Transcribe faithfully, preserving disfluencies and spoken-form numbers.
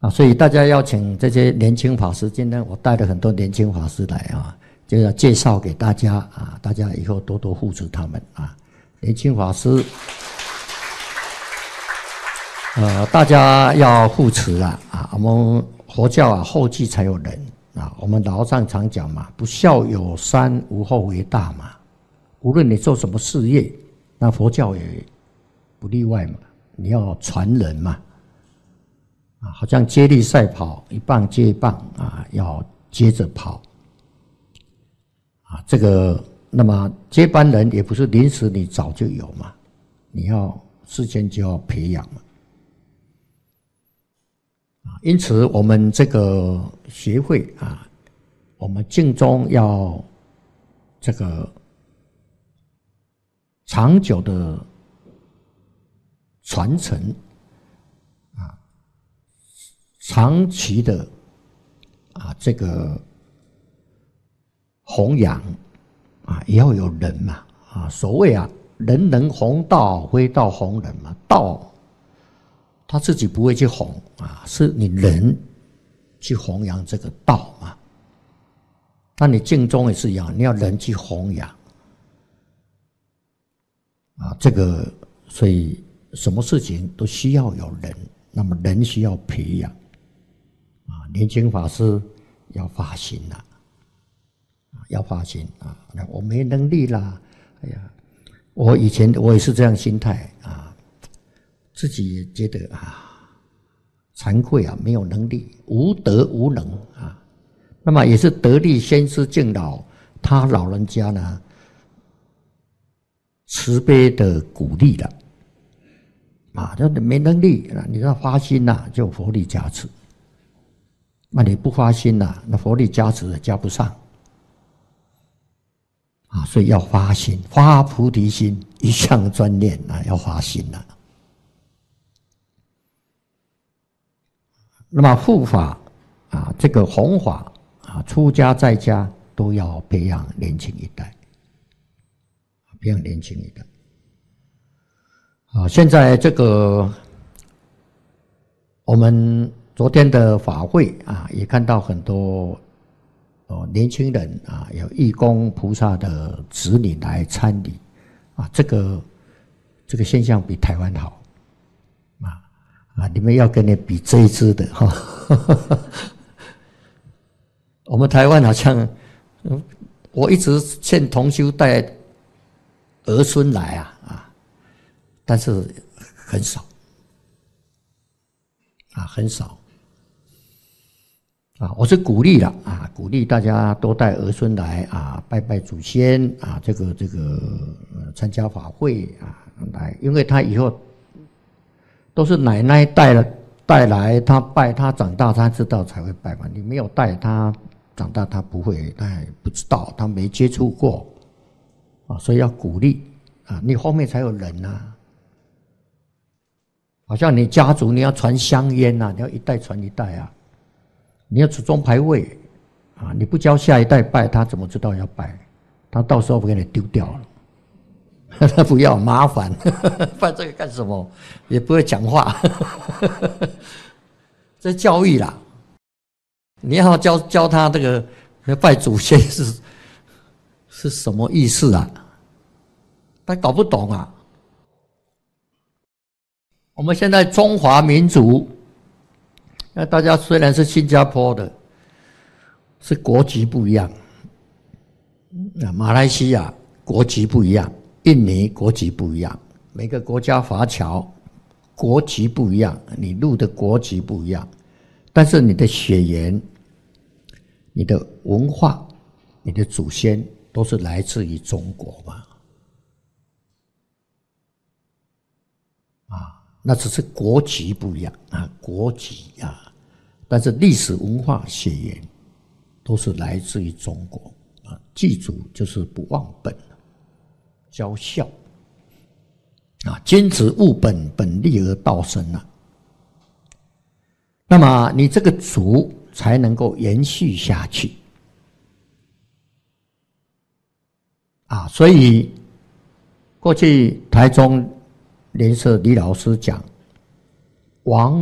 啊，所以大家邀请这些年轻法师，今天我带了很多年轻法师来啊，就要介绍给大家啊，大家以后多多护持他们啊。年轻法师，呃，大家要护持啊啊，我们佛教啊后继才有人啊，我们老和尚常讲嘛，不孝有三，无后为大嘛。无论你做什么事业，那佛教也不例外嘛，你要传人嘛。啊，好像接力赛跑，一棒接一棒啊，要接着跑啊。这个，那么接班人也不是临时你找就有嘛，你要事先就要培养嘛。啊，因此我们这个学会啊，我们净宗要这个长久的传承。长期的啊，这个弘扬啊，也要有人嘛啊。所谓啊，人能弘道，非道弘人嘛。道他自己不会去弘啊，是你人去弘扬这个道嘛。那你净宗也是一样，你要人去弘扬啊。这个所以什么事情都需要有人，那么人需要培养。啊，年轻法师要发心啦，啊，要发心啊！我没能力啦，哎呀，我以前我也是这样心态啊，自己也觉得啊，惭愧啊，没有能力，无德无能啊。那么也是得力先师敬老，他老人家呢，慈悲的鼓励了，啊，他没能力，你要发心呐，就佛力加持。那你不发心呐、啊，那佛力加持也加不上啊，所以要发心，发菩提心，一向专念啊，要发心呐、啊。那么护法啊，这个弘法啊，出家在家都要培养年轻一代，培养年轻一代。啊，现在这个我们。昨天的法会啊，也看到很多哦年轻人啊，有义工菩萨的子女来参礼啊，这个这个现象比台湾好啊啊！你们要跟你比这一支的哈、哦，我们台湾好像，我一直劝同修带儿孙来啊啊，但是很少啊，很少。啊，我是鼓励了啊，鼓励大家多带儿孙来啊，拜拜祖先啊，这个这个呃参加法会啊来，因为他以后都是奶奶带了带来，他拜，他长大他知道才会拜嘛。你没有带他长大他不会，他也不知道，他没接触过啊，所以要鼓励啊，你后面才有人呐、啊。好像你家族你要传香烟呐、啊，你要一代传一代啊。你要祖宗牌位啊！你不教下一代拜，他怎么知道要拜？他到时候给你丢掉了，他不要麻烦，拜这个干什么？也不会讲话，这教育啦。你要教教他这个拜祖先是是什么意思啊？他搞不懂啊。我们现在中华民族。那大家虽然是新加坡的，是国籍不一样，啊，马来西亚国籍不一样，印尼国籍不一样，每个国家华侨国籍不一样，你入的国籍不一样，但是你的血缘、你的文化、你的祖先都是来自于中国嘛，啊。那只是国籍不一样啊，国籍啊，但是历史文化血缘都是来自于中国啊。记住，就是不忘本，教孝啊，君子务本，本立而道生啊。那么你这个族才能够延续下去啊。所以过去台中莲社李老师讲，王